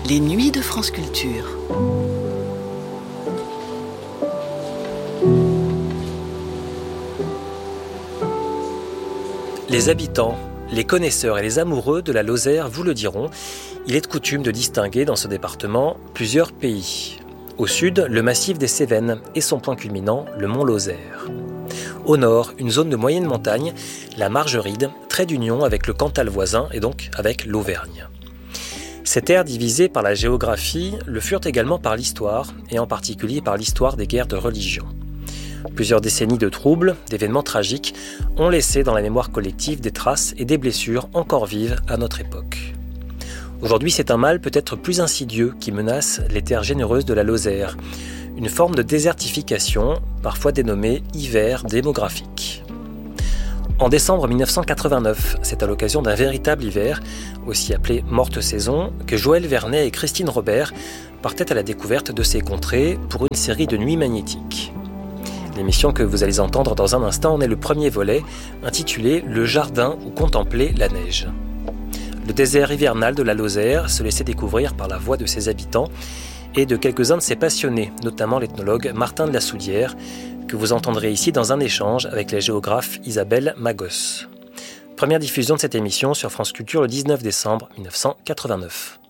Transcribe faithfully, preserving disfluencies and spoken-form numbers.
Les nuits de France Culture. Les habitants, les connaisseurs et les amoureux de la Lozère vous le diront, il est de coutume de distinguer dans ce département plusieurs pays. Au sud, le massif des Cévennes et son point culminant, le mont Lozère. Au nord, une zone de moyenne montagne, la Margeride, trait d'union avec le Cantal voisin et donc avec l'Auvergne. Ces terres divisées par la géographie le furent également par l'histoire, et en particulier par l'histoire des guerres de religion. Plusieurs décennies de troubles, d'événements tragiques, ont laissé dans la mémoire collective des traces et des blessures encore vives à notre époque. Aujourd'hui, c'est un mal peut-être plus insidieux qui menace les terres généreuses de la Lozère, une forme de désertification, parfois dénommée hiver démographique. En décembre mille neuf cent quatre-vingt-neuf, c'est à l'occasion d'un véritable hiver, aussi appelé morte saison, que Joël Vernet et Christine Robert partaient à la découverte de ces contrées pour une série de nuits magnétiques. L'émission que vous allez entendre dans un instant en est le premier volet, intitulé « Le jardin où contempler la neige ». Le désert hivernal de la Lozère se laissait découvrir par la voix de ses habitants et de quelques-uns de ses passionnés, notamment l'ethnologue Martin de la Soudière, que vous entendrez ici dans un échange avec la géographe Isabelle Magos. Première diffusion de cette émission sur France Culture le dix-neuf décembre mille neuf cent quatre-vingt-neuf.